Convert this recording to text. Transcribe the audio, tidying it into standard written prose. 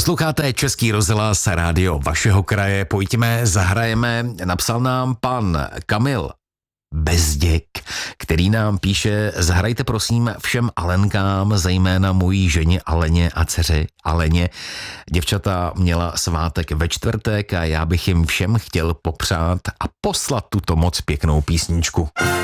Posloucháte Český rozhlas, rádio vašeho kraje, pojďme, zahrajeme, napsal nám pan Kamil Bezděk, který nám píše: zahrajte prosím všem Alenkám, zejména mojí ženě Aleně a dceři Aleně. Děvčata měla svátek ve čtvrtek a já bych jim všem chtěl popřát a poslat tuto moc pěknou písničku.